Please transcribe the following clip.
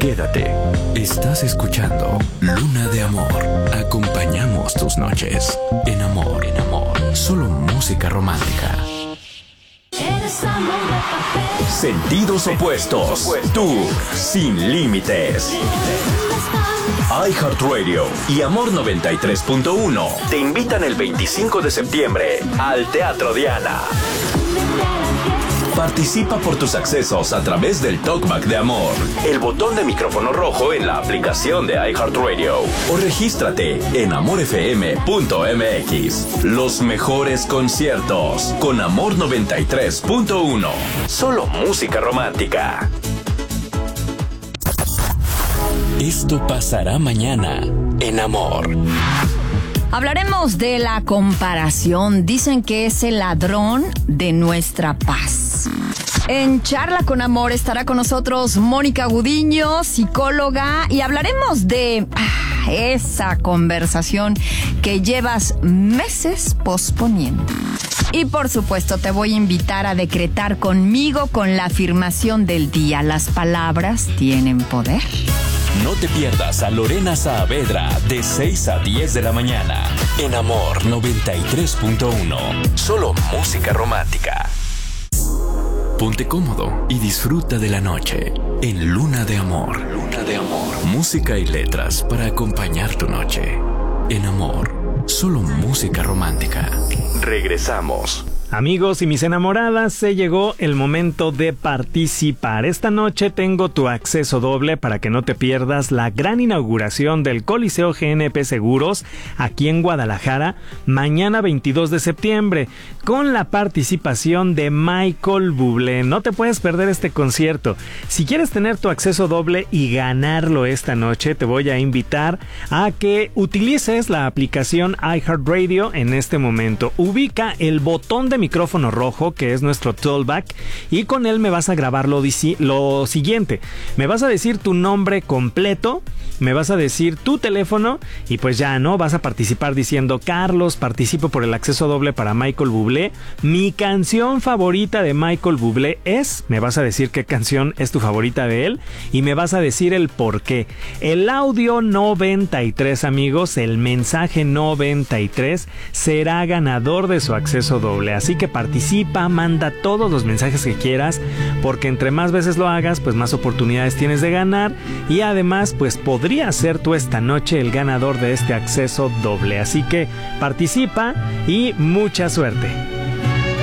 Quédate. Estás escuchando Luna de Amor. Acompañamos tus noches. En amor, solo música romántica. Sentidos opuestos. Tú, sin límites. iHeartRadio y Amor 93.1 te invitan el 25 de septiembre al Teatro Diana. Participa por tus accesos a través del Talkback de Amor, el botón de micrófono rojo en la aplicación de iHeartRadio o regístrate en amorfm.mx. Los mejores conciertos con Amor 93.1. Solo música romántica. Esto pasará mañana en Amor. Hablaremos de la comparación. Dicen que es el ladrón de nuestra paz. En Charla con Amor estará con nosotros Mónica Gudiño, psicóloga, y hablaremos de esa conversación que llevas meses posponiendo. Y por supuesto te voy a invitar a decretar conmigo con la afirmación del día. Las palabras tienen poder. No te pierdas a Lorena Saavedra de 6 a 10 de la mañana en Amor 93.1. Solo música romántica. Ponte cómodo y disfruta de la noche en Luna de Amor. Luna de Amor. Música y letras para acompañar tu noche. En Amor, solo música romántica. Regresamos. Amigos y mis enamoradas, se llegó el momento de participar. Esta noche tengo tu acceso doble para que no te pierdas la gran inauguración del Coliseo GNP Seguros aquí en Guadalajara, mañana 22 de septiembre, con la participación de Michael Bublé. No te puedes perder este concierto. Si quieres tener tu acceso doble y ganarlo esta noche, te voy a invitar a que utilices la aplicación iHeartRadio en este momento. Ubica el botón de micrófono rojo, que es nuestro Talkback, y con él me vas a grabar lo siguiente. Me vas a decir tu nombre completo, me vas a decir tu teléfono y pues ya, ¿no? Vas a participar diciendo: Carlos, participo por el acceso doble para Michael Bublé. Mi canción favorita de Michael Bublé es... Me vas a decir qué canción es tu favorita de él y me vas a decir el por qué. El audio 93, amigos, el mensaje 93 será ganador de su acceso doble. Así que participa, manda todos los mensajes que quieras, porque entre más veces lo hagas, pues más oportunidades tienes de ganar, y además pues podría ser tú esta noche el ganador de este acceso doble. Así que participa y mucha suerte.